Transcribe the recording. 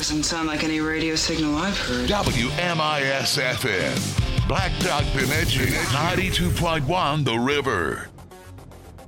doesn't sound like any radio signal I've heard. WMIS FM. Black Dog Bemidji, 92.1 The River.